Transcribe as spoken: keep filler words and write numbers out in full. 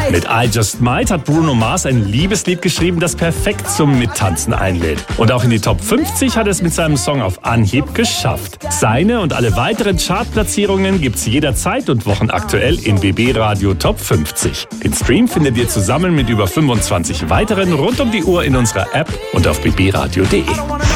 Mit I Just Might hat Bruno Mars ein Liebeslied geschrieben, das perfekt zum Mittanzen einlädt. Und auch in die Top fünfzig hat es mit seinem Song auf Anhieb geschafft. Seine und alle weiteren Chartplatzierungen gibt's jederzeit und wochenaktuell in B B Radio Top fünfzig. Den Stream findet ihr zusammen mit über fünfundzwanzig weiteren rund um die Uhr in unserer App und auf b b radio punkt d e.